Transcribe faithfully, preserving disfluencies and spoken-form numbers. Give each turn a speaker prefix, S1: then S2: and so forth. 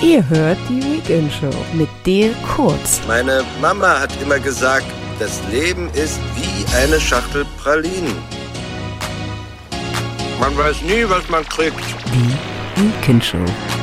S1: Ihr hört die Weekend Show mit Dale Kurz.
S2: Meine Mama hat immer gesagt, das Leben ist wie eine Schachtel Pralinen. Man weiß nie, was man kriegt.
S1: Die Weekend Show.